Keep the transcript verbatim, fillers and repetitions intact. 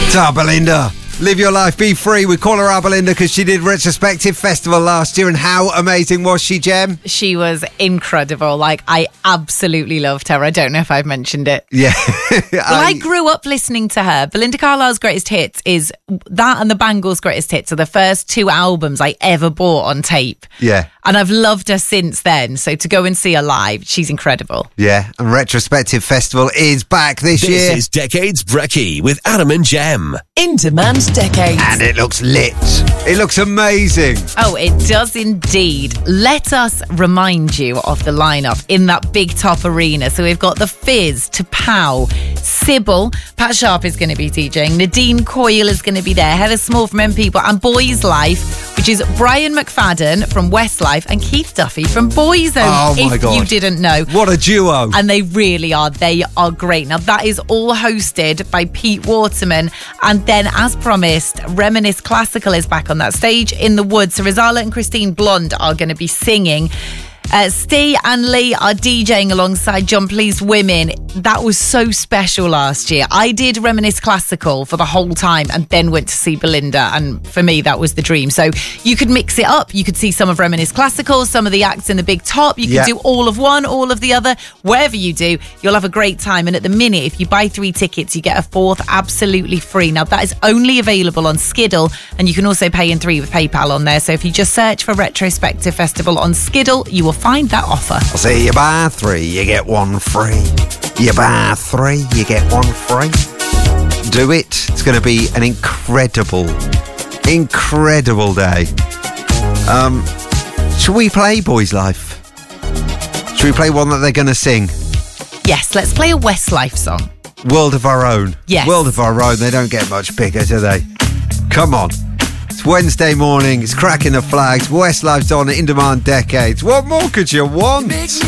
Ta Belinda. Live your life, be free. We call her our Belinda because she did Retrospective Festival last year, and how amazing was she, Jem? She was incredible. Like, I absolutely loved her. I don't know if I've mentioned it. Yeah. Well, I, I grew up listening to her. Belinda Carlisle's greatest hits is that, and the Bangles' greatest hits are the first two albums I ever bought on tape. Yeah. And I've loved her since then. So to go and see her live, she's incredible. Yeah, and Retrospective Festival is back this, this year. This is Decades Brekkie with Adam and Jem. In Demand Decades. And it looks lit. It looks amazing. Oh, it does indeed. Let us remind you of the lineup in that Big Top Arena. So we've got The Fizz, T'Pau, Sybil, Pat Sharp is going to be DJing, Nadine Coyle is going to be there, Heather Small from M People, and Boys Life, which is Brian McFadden from Westlife and Keith Duffy from Boyzone. Oh my if God. you didn't know. What a duo. And they really are. They are great. Now, that is all hosted by Pete Waterman. And then, as promised, Reminisce Classical is back on that stage in the Woods. So Rizala and Christine Blonde are going to be singing. Uh, Steve and Lee are DJing alongside John Pleased Women. That was so special last year. I did Reminisce Classical for the whole time and then went to see Belinda, and for me that was the dream. So you could mix it up. You could see some of Reminisce Classical, some of the acts in the Big Top. You could yeah. do all of one, all of the other. Wherever you do, you'll have a great time. And at the minute, if you buy three tickets, you get a fourth absolutely free. Now, that is only available on Skiddle, and you can also pay in three with PayPal on there. So if you just search for Retrospective Festival on Skiddle, you will find that offer. So you buy three, you get one free. You buy three, you get one free. Do it. It's going to be an incredible, incredible day. Um, should we play Boys Life? Should we play one that they're going to sing? Yes, let's play a Westlife song. World of Our Own. Yes. World of Our Own. They don't get much bigger, do they? Come on. It's Wednesday morning. It's cracking the flags. Westlife's on In Demand Decades. What more could you want?